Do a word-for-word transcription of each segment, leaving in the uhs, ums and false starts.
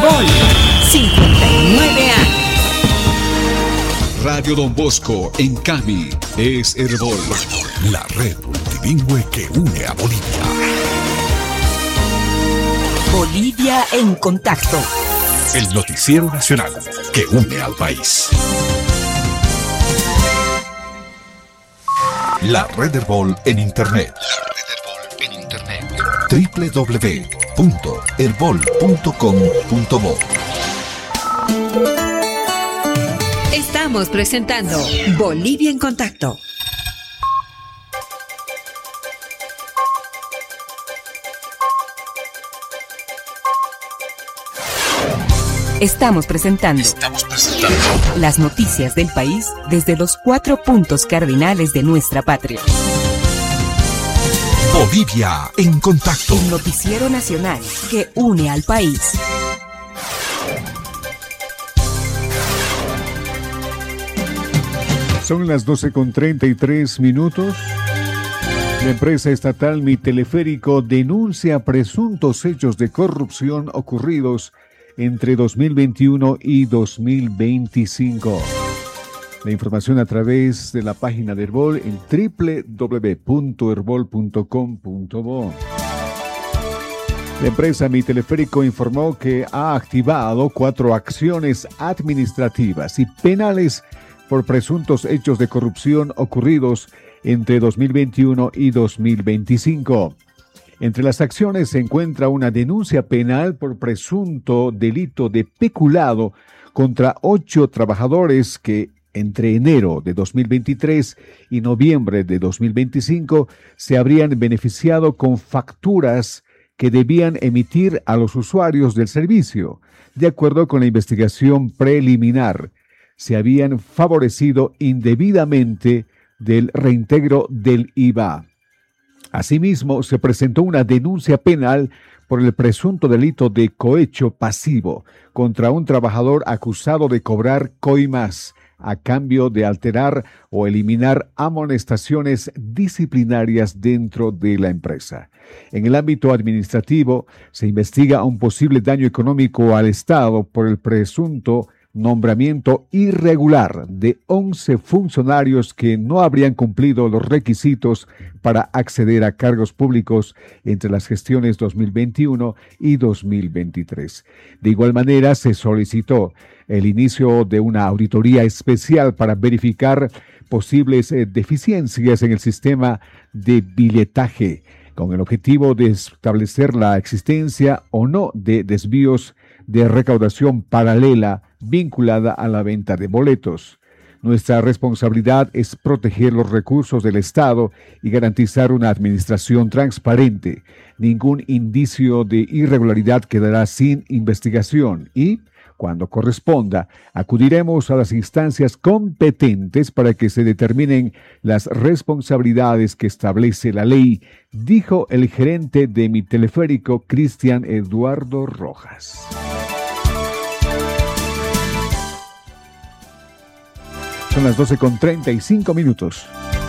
Herbol, cincuenta y nueve años. Radio Don Bosco en Cami es Herbol, la red multilingüe que une a Bolivia. Bolivia en contacto. El noticiero nacional que une al país. La red Herbol en internet. La red Herbol en internet. doble u doble u doble u punto herbol punto com punto bo. Estamos presentando Bolivia en contacto. Estamos presentando, Estamos presentando las noticias del país desde los cuatro puntos cardinales de nuestra patria. Bolivia en contacto. El noticiero nacional que une al país. Son las doce con treinta y tres minutos. La empresa estatal Mi Teleférico denuncia presuntos hechos de corrupción ocurridos entre dos mil veintiuno y dos mil veinticinco. La información a través de la página de Herbol en doble u doble u doble u punto herbol punto com punto bo. La empresa Mi Teleférico informó que ha activado cuatro acciones administrativas y penales por presuntos hechos de corrupción ocurridos entre dos mil veintiuno y dos mil veinticinco. Entre las acciones se encuentra una denuncia penal por presunto delito de peculado contra ocho trabajadores que entre enero de dos mil veintitrés y noviembre de dos mil veinticinco se habrían beneficiado con facturas que debían emitir a los usuarios del servicio. De acuerdo con la investigación preliminar, se habían favorecido indebidamente del reintegro del I V A. Asimismo, se presentó una denuncia penal por el presunto delito de cohecho pasivo contra un trabajador acusado de cobrar coimas a cambio de alterar o eliminar amonestaciones disciplinarias dentro de la empresa. En el ámbito administrativo, se investiga un posible daño económico al Estado por el presunto nombramiento irregular de once funcionarios que no habrían cumplido los requisitos para acceder a cargos públicos entre las gestiones dos mil veintiuno y dos mil veintitrés. De igual manera, se solicitó el inicio de una auditoría especial para verificar posibles eh, deficiencias en el sistema de billetaje, con el objetivo de establecer la existencia o no de desvíos de recaudación paralela vinculada a la venta de boletos. Nuestra responsabilidad es proteger los recursos del Estado y garantizar una administración transparente. Ningún indicio de irregularidad quedará sin investigación y, cuando corresponda, acudiremos a las instancias competentes para que se determinen las responsabilidades que establece la ley, dijo el gerente de Mi Teleférico, Cristian Eduardo Rojas. Son las doce con treinta y cinco minutos.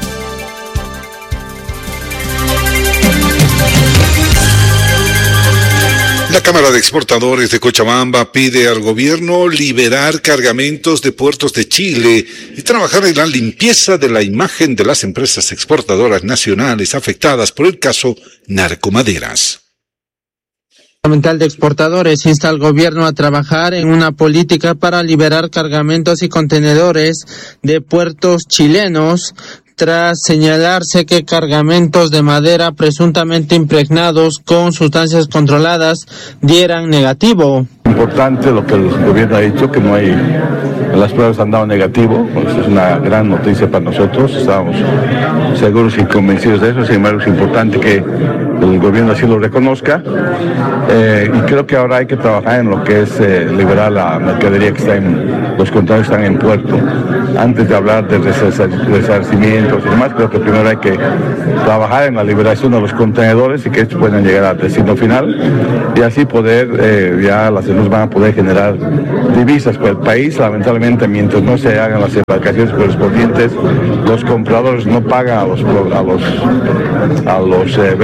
La Cámara de Exportadores de Cochabamba pide al gobierno liberar cargamentos de puertos de Chile y trabajar en la limpieza de la imagen de las empresas exportadoras nacionales afectadas por el caso Narcomaderas. Departamental de Exportadores insta al gobierno a trabajar en una política para liberar cargamentos y contenedores de puertos chilenos, tras señalarse que cargamentos de madera presuntamente impregnados con sustancias controladas dieran negativo. Importante lo que el gobierno ha dicho, que no hay, las pruebas han dado negativo, pues es una gran noticia para nosotros, estábamos seguros y convencidos de eso. Sin embargo, es importante que el gobierno así lo reconozca, eh, y creo que ahora hay que trabajar en lo que es eh, liberar la mercadería que está en, los contenedores que están en puerto. Antes de hablar de resarcimientos y demás, creo que primero hay que trabajar en la liberación de los contenedores y que estos puedan llegar al destino final y así poder, eh, ya las empresas van a poder generar divisas para el país. Lamentablemente, mientras no se hagan las embarcaciones correspondientes, los compradores no pagan a los, a los, a los eh, vendedores.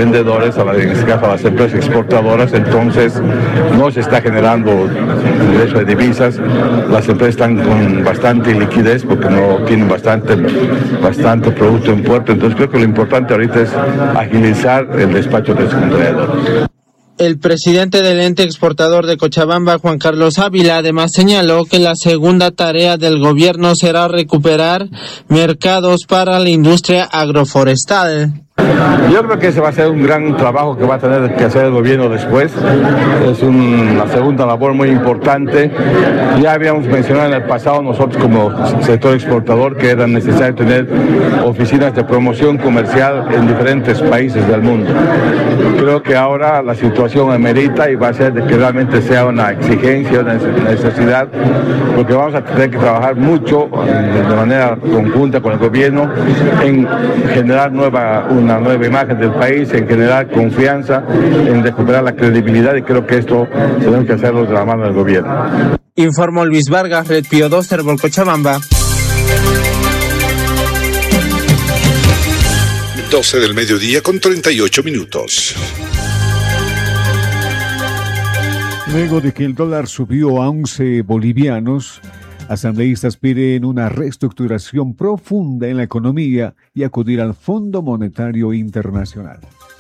exportadores, a la, en este caso a las empresas exportadoras, entonces no se está generando ingreso de divisas, las empresas están con bastante liquidez porque no tienen bastante, bastante producto en puerto, entonces creo que lo importante ahorita es agilizar el despacho de estos contenedores. El presidente del ente exportador de Cochabamba, Juan Carlos Ávila, además señaló que la segunda tarea del gobierno será recuperar mercados para la industria agroforestal. Yo creo que ese va a ser un gran trabajo que va a tener que hacer el gobierno después. Es una segunda labor muy importante. Ya habíamos mencionado en el pasado nosotros como sector exportador que era necesario tener oficinas de promoción comercial en diferentes países del mundo. Creo que ahora la situación amerita y va a ser de que realmente sea una exigencia, una necesidad, porque vamos a tener que trabajar mucho de manera conjunta con el gobierno en generar nueva una nueva imagen del país, en generar confianza, en recuperar la credibilidad, y creo que esto tenemos que hacerlo de la mano del gobierno. Informó Luis Vargas, Red Pío dos, Herbol, Cochabamba. doce del mediodía con treinta y ocho minutos. Luego de que el dólar subió a once bolivianos, asambleístas piden una reestructuración profunda en la economía y acudir al Fondo Monetario Internacional.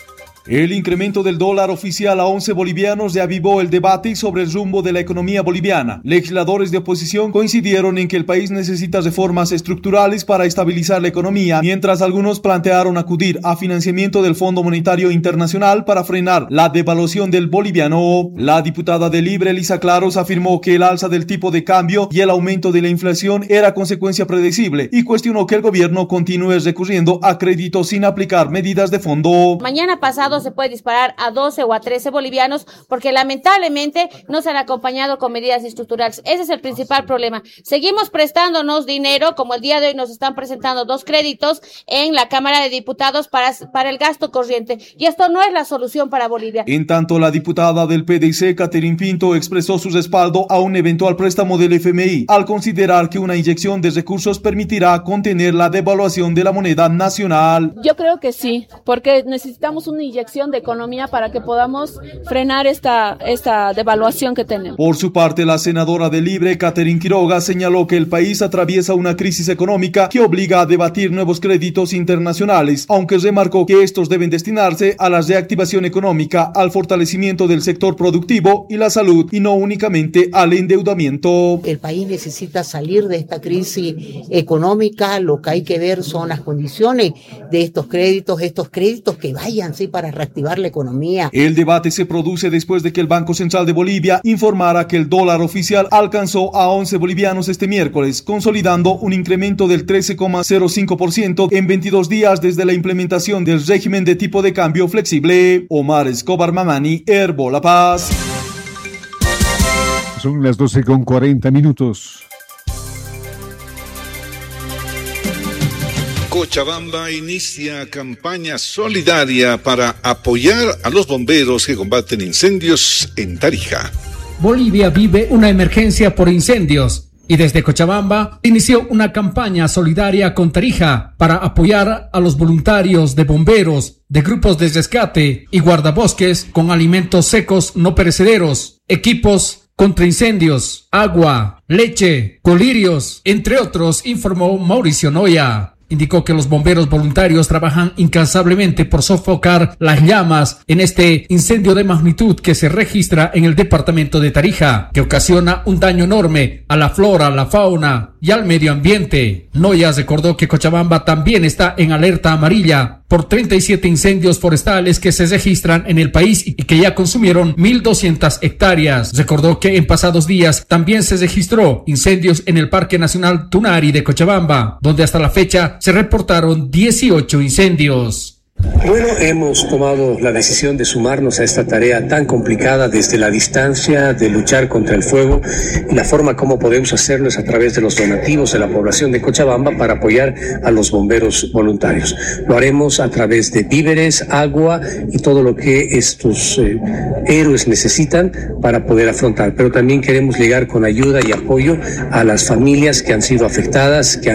El incremento del dólar oficial a once bolivianos reavivó el debate sobre el rumbo de la economía boliviana. Legisladores de oposición coincidieron en que el país necesita reformas estructurales para estabilizar la economía, mientras algunos plantearon acudir a financiamiento del Fondo Monetario Internacional para frenar la devaluación del boliviano. La diputada de Libre, Elisa Claros, afirmó que el alza del tipo de cambio y el aumento de la inflación era consecuencia predecible y cuestionó que el gobierno continúe recurriendo a créditos sin aplicar medidas de fondo. Mañana pasado se puede disparar a doce o a trece bolivianos porque lamentablemente no se han acompañado con medidas estructurales. Ese es el principal problema. Seguimos prestándonos dinero, como el día de hoy nos están presentando dos créditos en la Cámara de Diputados para, para el gasto corriente, y esto no es la solución para Bolivia. En tanto, la diputada del P D C, Catherine Pinto, expresó su respaldo a un eventual préstamo del F M I al considerar que una inyección de recursos permitirá contener la devaluación de la moneda nacional. Yo creo que sí, porque necesitamos una inyección de economía para que podamos frenar esta, esta devaluación que tenemos. Por su parte, la senadora de Libre, Catherine Quiroga, señaló que el país atraviesa una crisis económica que obliga a debatir nuevos créditos internacionales, aunque remarcó que estos deben destinarse a la reactivación económica, al fortalecimiento del sector productivo y la salud, y no únicamente al endeudamiento. El país necesita salir de esta crisis económica. Lo que hay que ver son las condiciones de estos créditos, estos créditos que vayan, sí, para reactivar la economía. El debate se produce después de que el Banco Central de Bolivia informara que el dólar oficial alcanzó a once bolivianos este miércoles, consolidando un incremento del trece coma cero cinco por ciento en veintidós días desde la implementación del régimen de tipo de cambio flexible. Omar Escobar Mamani, Herbol, La Paz. Son las doce con cuarenta minutos. Cochabamba inicia campaña solidaria para apoyar a los bomberos que combaten incendios en Tarija. Bolivia vive una emergencia por incendios y desde Cochabamba inició una campaña solidaria con Tarija para apoyar a los voluntarios de bomberos, de grupos de rescate y guardabosques con alimentos secos no perecederos, equipos contra incendios, agua, leche, colirios, entre otros, informó Mauricio Noya. Indicó que los bomberos voluntarios trabajan incansablemente por sofocar las llamas en este incendio de magnitud que se registra en el departamento de Tarija, que ocasiona un daño enorme a la flora, la fauna y al medio ambiente. Noya recordó que Cochabamba también está en alerta amarilla por treinta y siete incendios forestales que se registran en el país y que ya consumieron mil doscientas hectáreas. Recordó que en pasados días también se registró incendios en el Parque Nacional Tunari de Cochabamba, donde hasta la fecha se reportaron dieciocho incendios. Bueno, hemos tomado la decisión de sumarnos a esta tarea tan complicada desde la distancia, de luchar contra el fuego, y la forma como podemos hacerlo es a través de los donativos de la población de Cochabamba para apoyar a los bomberos voluntarios. Lo haremos a través de víveres, agua y todo lo que estos eh, héroes necesitan para poder afrontar, pero también queremos llegar con ayuda y apoyo a las familias que han sido afectadas, que han